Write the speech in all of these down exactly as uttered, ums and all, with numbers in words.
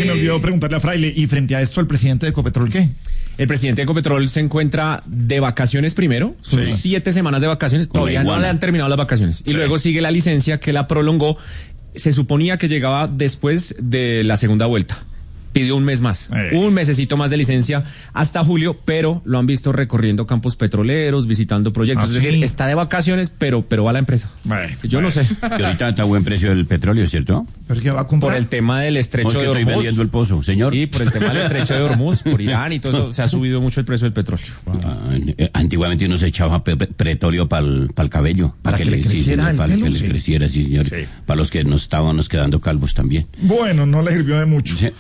me olvidó preguntarle a Fraile, y frente a esto, ¿el presidente de Ecopetrol qué? El presidente de Ecopetrol se encuentra de vacaciones primero, son sí. siete semanas de vacaciones, con todavía no le han terminado las vacaciones. Y sí. luego sigue la licencia que la prolongó, se suponía que llegaba después de la segunda vuelta. Pidió un mes más, eh. un mesecito más de licencia hasta julio, pero lo han visto recorriendo campos petroleros, visitando proyectos. ¿Ah, es sí? decir, está de vacaciones, pero pero va a la empresa. Vale, Yo vale. no sé. Y ahorita está a buen precio el petróleo, ¿cierto? ¿Pero qué va a comprar? Por el tema del estrecho ¿Cómo es que de Hormuz. estoy vendiendo el pozo, señor? Y por el tema del estrecho de Hormuz, por Irán y todo eso, se ha subido mucho el precio del petróleo. Wow. Ah, antiguamente uno se echaba pe petróleo para el cabello. Para, para que, que le creciera sí, Para pelo, que sí. le creciera, sí, señor. Sí. Para los que nos estábamos quedando calvos también. Bueno, no le sirvió de mucho. Sí.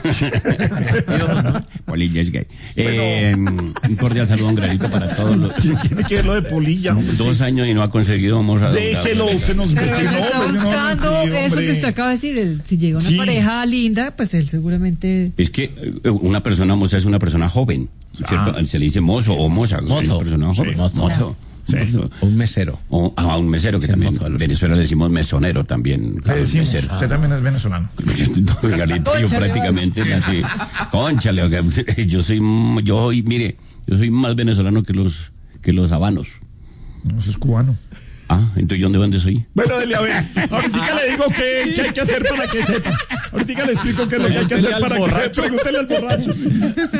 Polilla es gay. Eh, un cordial saludo, un granito para todos los... ¿Quién tiene que ver lo de Polilla? Hombre? Dos años y no ha conseguido, vamos a... Déjelo, usted nos... Pero él está buscando no, no, eso que usted acaba de decir. Si llega una sí. pareja linda, pues él seguramente... Es que una persona moza es una persona joven, ¿cierto? Ah. Se le dice mozo o moza. Mozo. Una persona joven. Sí. Mozo. mozo. Sí. Un mesero. O a un mesero, que sí, también. En Venezuela le decimos mesonero también. Claro, le decimos, mesero. Usted también es venezolano. Garito, yo prácticamente nací. Cónchale, yo soy, yo, mire, yo soy más venezolano que los, que los habanos. No, eso es cubano. Ah, entonces ¿yo dónde soy? Bueno, dele a ver. Ahorita le digo qué, qué hay que hacer para que sepa. Ahorita le explico qué es lo que hay que hacer para que sepa. Pregúntele al borracho. Sí.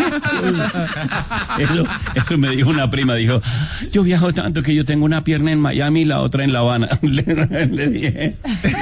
Eso, eso me dijo una prima, dijo, yo viajo tanto que yo tengo una pierna en Miami y la otra en La Habana. Le, le dije.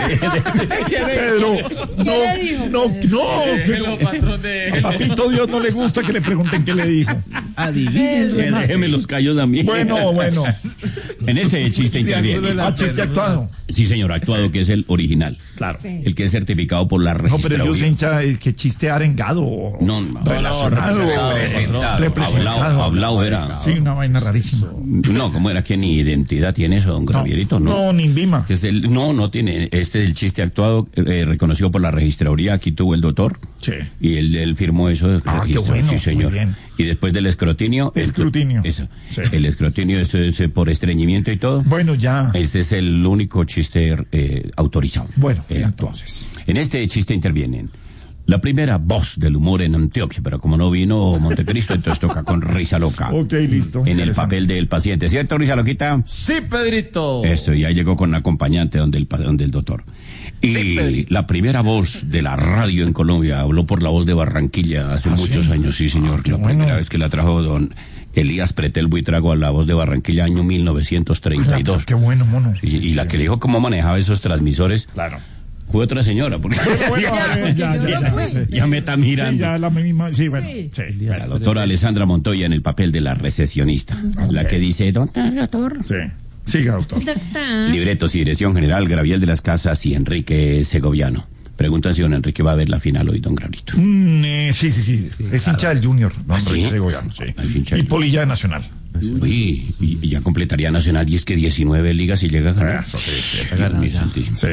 Pedro, no, no, no. Pero, patrón de... A papito Dios no le gusta que le pregunten qué le dijo. Adivinen. Déjeme los callos a mí. Bueno, bueno. En este chiste interviene. Ah, chiste actuado. Sí, señor, actuado, que es el original. Claro. Sí. El que es certificado por la registraduría. No, pero yo soy hincha, el que chiste arengado. No, no. Relacionado. No, representado. Representado. Hablado, hablado era. Sí, una vaina rarísima. No, ¿cómo era que ni identidad tiene eso, don Gravierito? No, no, ni Vima. Este el, no, no tiene. Este es el chiste actuado, eh, reconocido por la registraduría. Aquí tuvo el doctor. Sí. Y él, él firmó eso. Ah, qué bueno. Sí, señor. Muy bien. Y después del escrutinio. Escrutinio. Eso. Sí. El escrutinio es, es, es por estreñimiento y todo. Bueno, ya. Este es el único chiste eh, autorizado. Bueno, eh, entonces. En este chiste intervienen la primera voz del humor en Antioquia, pero como no vino Montecristo, entonces toca con Risa Loca. Ok, listo. En el papel del paciente, ¿cierto, Risa Loquita? Sí, Pedrito. Eso, ya llegó con acompañante donde el, donde el doctor. Y sí, la primera voz de la radio en Colombia habló por la voz de Barranquilla hace ¿Ah, muchos sí? años, sí, señor. Ah, la bueno. primera vez que la trajo don Elías Pretel Buitrago a la voz de Barranquilla, año mil novecientos treinta y dos. Qué bueno, mono. Y, y la que le dijo cómo manejaba esos transmisores. Claro. Fue otra señora, porque bueno, ya, ya, ya, ya, ya, ya me está mirando. Sí, ya la misma, sí, bueno. Sí. Sí. La doctora Alessandra Montoya en el papel de la recesionista, okay. La que dice, doctor. Sí. Siga, doctor. Libretos y dirección general, Graviel de las Casas y Enrique Segoviano. Pregunta si don Enrique va a ver la final hoy, don Gravito. Mm, eh, sí, sí, sí, sí. Es claro. Hincha del Junior, don ¿Ah, Enrique sí? Segoviano, sí. Ah, y Polilla de Nacional. Uy, y, y ya completaría Nacional, y es que diecinueve ligas y llega a ganar. Eso, sí, sí. A ganar, sí. sí.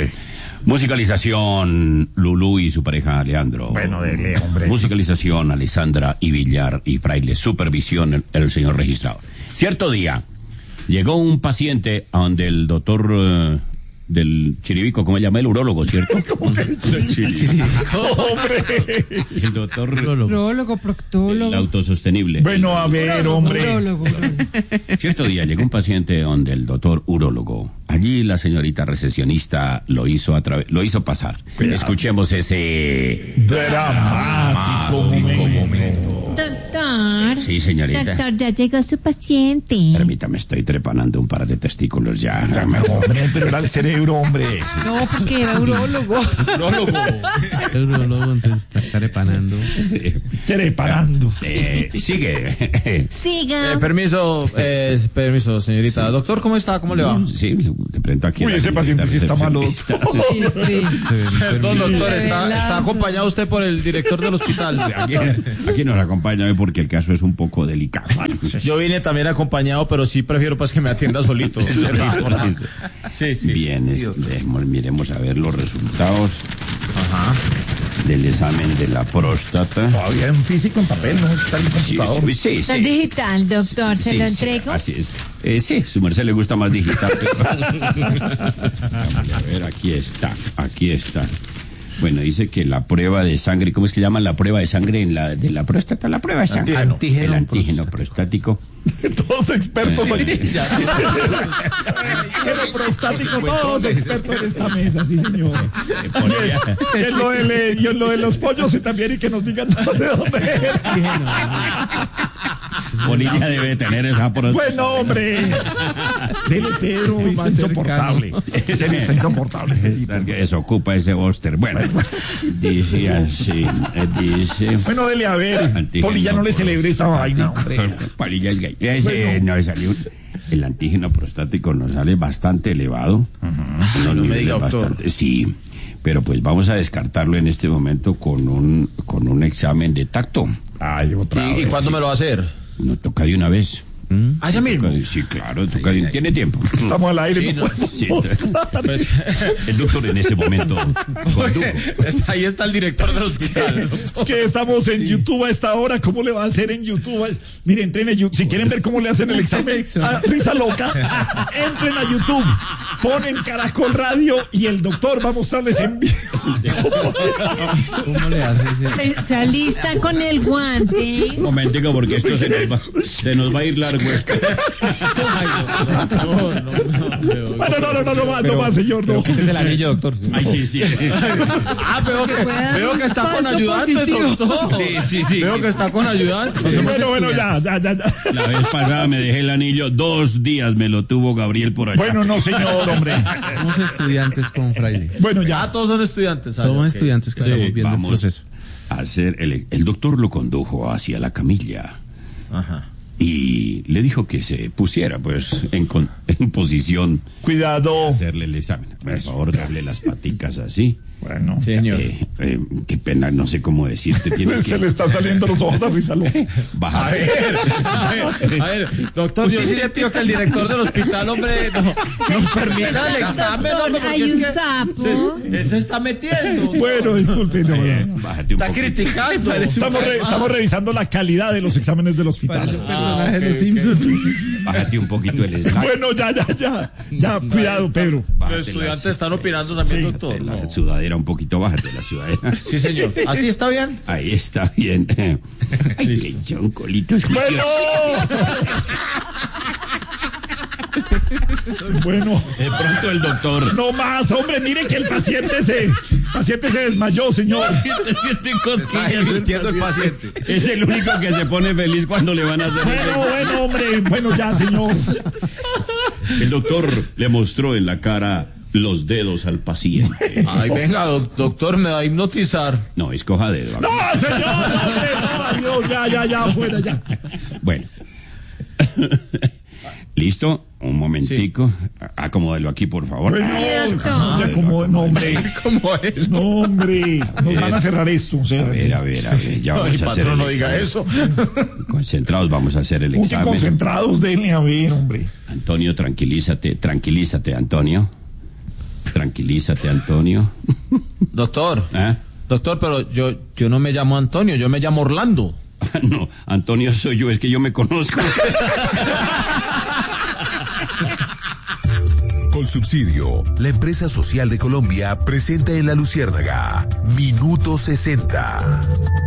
Musicalización, Lulú y su pareja Leandro. Bueno, dele, hombre. Musicalización, Alessandra y Villar y Fraile. Supervisión, el, el señor registrado. Cierto día, llegó un paciente a donde el doctor uh, del Chiribico, ¿cómo se llama? El urólogo, ¿cierto? ¿Cómo del Chiribico? ¡Hombre! El doctor... Urólogo, proctólogo. El autosostenible. Bueno, a ver, urólogo, hombre. Urólogo, urólogo. Cierto día llegó un paciente donde el doctor urólogo. Allí la señorita recesionista lo hizo a través, lo hizo pasar. Cuidado. Escuchemos ese dramático, dramático momento. Doctor. Sí, señorita. Doctor, ya llegó su paciente. Permítame, estoy trepanando un par de testículos ya. ya me hombre, pero era el cerebro, hombre. No, porque era urólogo. Urólogo. El urólogo entonces está trepanando. Sí. Trepanando. Eh, sigue. Siga. Eh, permiso, eh, permiso, señorita. Doctor, ¿cómo está? ¿Cómo le va? Sí, te presento aquí. Uy, ese paciente sí está malo, doctor. Sí, sí. Perdón, doctor, está, está acompañado usted por el director del hospital. Aquí, aquí nos acompaña porque el caso es un poco delicado. Yo vine también acompañado, pero sí prefiero pues que me atienda solito. Sí, sí. Bien, sí, este, miremos a ver los resultados. Ajá. Del examen de la próstata. Todavía en físico, en papel, no está en computador. Sí, sí, sí. Está digital, doctor, ¿se sí, lo sí, entrego? así es. Eh, sí, su merced le gusta más digital. Pero... a ver, aquí está, aquí está. Bueno, dice que la prueba de sangre, ¿cómo es que llaman la prueba de sangre en la de la próstata? La prueba de sangre. Antígeno. El antígeno prostático. Todos expertos hoy. Eh, Antígeno prostático, todos expertos en esta mesa, sí, señor. que ponía- Y en lo de, y en lo de los pollos y también, y que nos digan de dónde era. Bolivia debe tener esa próstata. Bueno, hombre. Dele, Pedro, está insoportable. Ese está insoportable. Ese tipo. Desocupa ese bóster. Bueno, dice así, eh, dice... Bueno, dele a ver. Antígeno Poli, ya no le celebre esta vaina. hombre. Palilla es gay. Ese Bueno. no salió. El antígeno prostático nos sale bastante elevado. Unos no me niveles diga, doctor. bastante- sí, pero pues vamos a descartarlo en este momento con un con un examen de tacto. Ay, otra ¿Y, y vez. cuándo me lo va a hacer? Nos toca de una vez. Ah, ya mismo. Toca- Sí, claro, toca de- tiene tiempo. Estamos al aire, Sí, no no. podemos Sí. mostrar. El doctor en ese momento condujo. Ahí está el director del hospital. Es que estamos en YouTube a esta hora. ¿Cómo le va a hacer en YouTube? Es- Mire, entren a YouTube. Si quieren ver cómo le hacen el examen, a risa loca, entren a YouTube. Ponen Caracol Radio y el doctor va a mostrarles en vivo. ¿Cómo le hace ese? Se, se alista con el guante. Un momentico, porque esto se nos va, se nos va a ir largo. No, no, no. Bueno, no, no, no, no más, no más, señor, no. Quítese el anillo, doctor. Ay, sí, sí. Ah, veo que, puede dar veo un que está con falso ayudante, positivo. doctor. Sí, sí, sí. Veo que está con ayudante. Sí, bueno, bueno, ya, ya, ya, ya. La vez pasada me dejé el anillo, dos días me lo tuvo Gabriel por allá. Bueno, no, señor, hombre. Somos estudiantes con Fraile. Bueno, Ya ya. todos son estudiantes. ah, Somos ok. estudiantes que Sí, estamos viendo el vamos proceso. a hacer el, el doctor lo condujo hacia la camilla Ajá. y le dijo que se pusiera pues en, con- en posición Cuidado. de hacerle el examen. Por favor, darle las paticas así. Bueno, Señor. Eh, eh, qué pena, no sé cómo decirte. Tienes se le que están saliendo los ojos a risa loca. bajar. A ver, a ver, doctor, yo sí le pido que el director del hospital, hombre, no, nos permita el examen, hombre, porque Hay es un que sapo. se, él se está metiendo. Bueno, disculpe. no, no, no. Bájate un Está poquito. criticando. Estamos, re- estamos revisando la calidad de los exámenes del hospital. Personaje de los ok, Simpsons. Bájate un poquito el slide. Bueno, ya, ya, ya. Ya, cuidado, Pedro. Bájate Los estudiantes las- están opinando también, doctor. La No. sudadera un poquito, bájate la sudadera. Sí, señor. ¿Así está bien? Ahí está bien. Ay, qué choncolitos Bueno. Bueno, De pronto el doctor. no más, hombre, mire que el paciente se, el paciente se desmayó, señor. Siente, siente cosquillas. Entiendo el paciente. Es el único que se pone feliz cuando le van a hacer Bueno, eso. bueno, hombre, bueno, ya, señor. El doctor le mostró en la cara los dedos al paciente. Ay, venga, doc- doctor, me va a hipnotizar. No, escoja dedo. No, señor, hombre, no, adiós, ya, ya, ya, fuera, ya. Bueno. ¿Listo? Un momentico. Acomódelo aquí, por favor. Bueno, Ay, doctor. ya como, no, hombre, ¿Cómo es? no, hombre, nos van a cerrar esto, o sea, A ver, a ver, a ver. Ya Ay, vamos a hacer patrón, el no diga examen. eso. Concentrados, vamos a hacer el Ponte examen. concentrados, denle a ver, hombre. Antonio, tranquilízate, tranquilízate, Antonio. Tranquilízate, Antonio. Doctor, ¿Ah? doctor, pero yo, yo no me llamo Antonio, yo me llamo Orlando. No, Antonio soy yo, es que yo me conozco. Colsubsidio, la empresa social de Colombia, presenta en La Luciérnaga Minuto sesenta.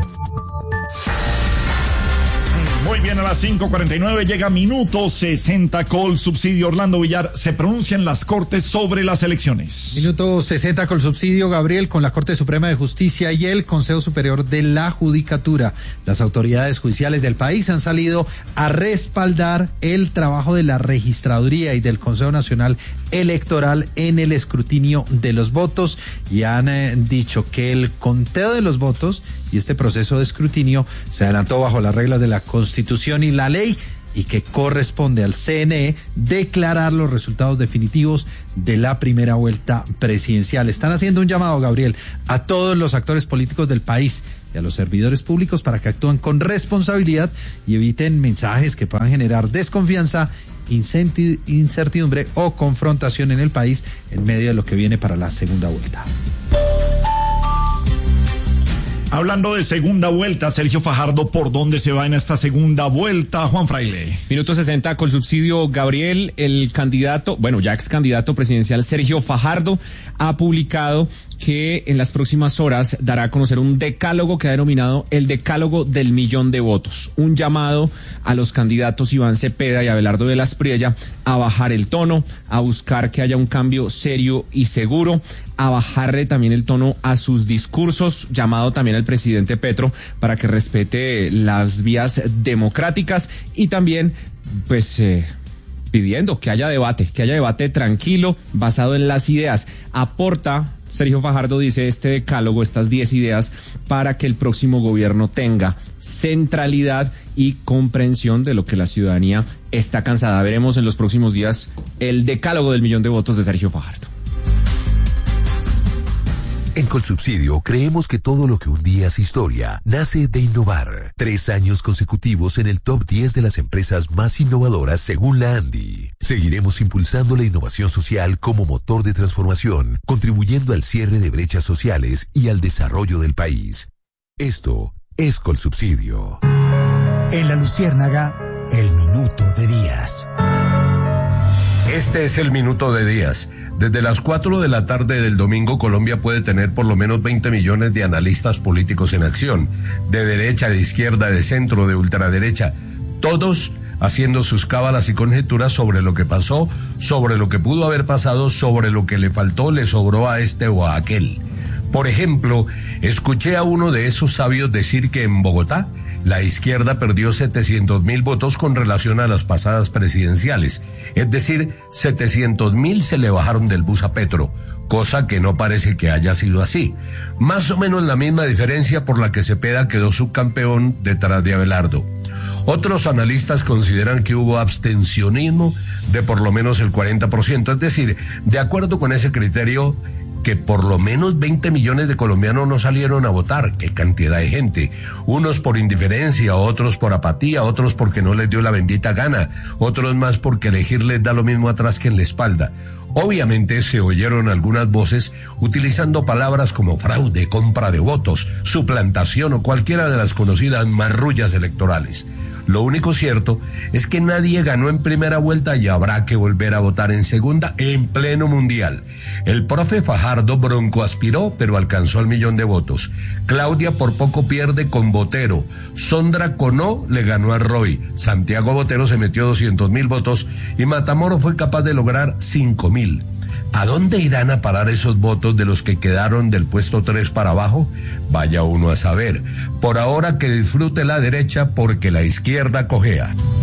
Muy bien, a las cinco cuarenta y nueve llega Minuto sesenta Col Subsidio. Orlando Villar, se pronuncian las Cortes sobre las elecciones. Minuto sesenta con subsidio, Gabriel, con la Corte Suprema de Justicia y el Consejo Superior de la Judicatura. Las autoridades judiciales del país han salido a respaldar el trabajo de la Registraduría y del Consejo Nacional Electoral en el escrutinio de los votos y han eh, dicho que el conteo de los votos y este proceso de escrutinio se adelantó bajo las reglas de la Constitución y la ley y que corresponde al C N E declarar los resultados definitivos de la primera vuelta presidencial. Están haciendo un llamado, Gabriel, a todos los actores políticos del país y a los servidores públicos para que actúen con responsabilidad y eviten mensajes que puedan generar desconfianza, incertidumbre o confrontación en el país en medio de lo que viene para la segunda vuelta. Hablando de segunda vuelta, Sergio Fajardo, ¿por dónde se va en esta segunda vuelta? Juan Fraile. Minuto sesenta con subsidio Gabriel, el candidato, bueno, ya ex candidato presidencial Sergio Fajardo ha publicado que en las próximas horas dará a conocer un decálogo que ha denominado el decálogo del millón de votos. Un llamado a los candidatos Iván Cepeda y Abelardo de la Espriella a bajar el tono, a buscar que haya un cambio serio y seguro, a bajarle también el tono a sus discursos, llamado también al presidente Petro para que respete las vías democráticas y también, pues, eh, pidiendo que haya debate, que haya debate tranquilo, basado en las ideas. Aporta, Sergio Fajardo dice, este decálogo, estas diez ideas, para que el próximo gobierno tenga centralidad y comprensión de lo que la ciudadanía está cansada. Veremos en los próximos días el decálogo del millón de votos de Sergio Fajardo. En Colsubsidio creemos que todo lo que un día es historia nace de innovar. Tres años consecutivos en el top diez de las empresas más innovadoras según la ANDI. Seguiremos impulsando la innovación social como motor de transformación, contribuyendo al cierre de brechas sociales y al desarrollo del país. Esto es Colsubsidio. En La Luciérnaga, el minuto de Díaz. Este es el minuto de Díaz. Desde las cuatro de la tarde del domingo, Colombia puede tener por lo menos veinte millones de analistas políticos en acción, de derecha, de izquierda, de centro, de ultraderecha, todos haciendo sus cábalas y conjeturas sobre lo que pasó, sobre lo que pudo haber pasado, sobre lo que le faltó, le sobró a este o a aquel. Por ejemplo, escuché a uno de esos sabios decir que en Bogotá la izquierda perdió setecientos mil votos con relación a las pasadas presidenciales. Es decir, setecientos mil se le bajaron del bus a Petro, cosa que no parece que haya sido así. Más o menos la misma diferencia por la que Cepeda quedó subcampeón detrás de Abelardo. Otros analistas consideran que hubo abstencionismo de por lo menos el cuarenta por ciento, es decir, de acuerdo con ese criterio, que por lo menos veinte millones de colombianos no salieron a votar. ¡Qué cantidad de gente! Unos por indiferencia, otros por apatía, otros porque no les dio la bendita gana, otros más porque elegir les da lo mismo atrás que en la espalda. Obviamente se oyeron algunas voces utilizando palabras como fraude, compra de votos, suplantación o cualquiera de las conocidas marrullas electorales. Lo único cierto es que nadie ganó en primera vuelta y habrá que volver a votar en segunda en pleno mundial. El profe Fajardo broncoaspiró, pero alcanzó el millón de votos. Claudia por poco pierde con Botero. Sondra Conó le ganó a Roy. Santiago Botero se metió doscientos mil votos y Matamoro fue capaz de lograr cinco mil. ¿A dónde irán a parar esos votos de los que quedaron del puesto tres para abajo? Vaya uno a saber. Por ahora que disfrute la derecha porque la izquierda cojea.